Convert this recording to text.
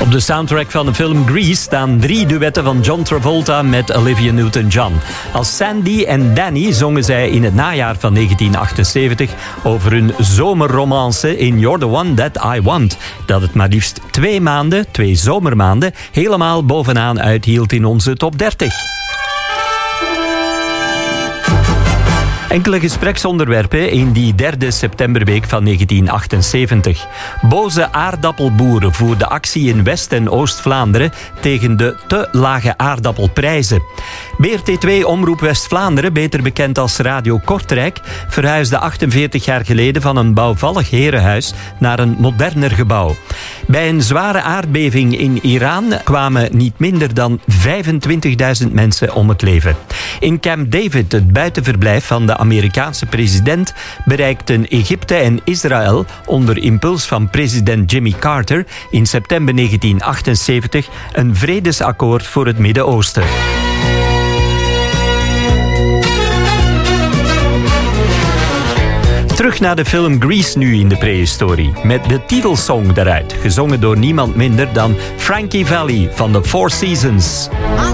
Op de soundtrack van de film Grease staan 3 duetten van John Travolta met Olivia Newton-John. Als Sandy en Danny zongen zij in het najaar van 1978 over hun zomerromance in You're the One That I Want, dat het maar liefst 2 zomermaanden, helemaal bovenaan uithield in onze top 30. Enkele gespreksonderwerpen in die 3e septemberweek van 1978. Boze aardappelboeren voerden actie in West- en Oost-Vlaanderen tegen de te lage aardappelprijzen. BRT2 Omroep West-Vlaanderen, beter bekend als Radio Kortrijk, verhuisde 48 jaar geleden van een bouwvallig herenhuis naar een moderner gebouw. Bij een zware aardbeving in Iran kwamen niet minder dan 25.000 mensen om het leven. In Camp David, het buitenverblijf van de Amerikaanse president, bereikten Egypte en Israël onder impuls van president Jimmy Carter in september 1978 een vredesakkoord voor het Midden-Oosten. Terug naar de film Grease nu in de prehistorie, met de titelsong daaruit, gezongen door niemand minder dan Frankie Valli van The Four Seasons.